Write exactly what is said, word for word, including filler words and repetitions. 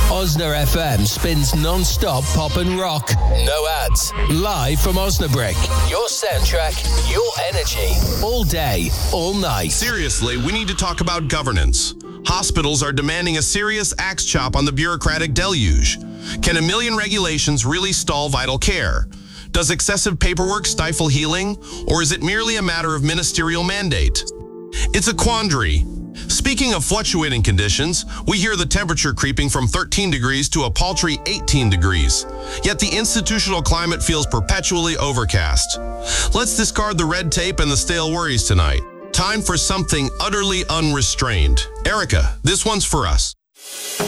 Osna F M spins non-stop pop and rock. No ads. Live from Osnabrück. Your soundtrack, your energy. All day, all night. Seriously, we need to talk about governance. Hospitals are demanding a serious axe chop on the bureaucratic deluge. Can a million regulations really stall vital care? Does excessive paperwork stifle healing, or is it merely a matter of ministerial mandate? It's a quandary. Speaking of fluctuating conditions, we hear the temperature creeping from thirteen degrees to a paltry eighteen degrees. Yet the institutional climate feels perpetually overcast. Let's discard the red tape and the stale worries tonight. Time for something utterly unrestrained. Erica, this one's for us.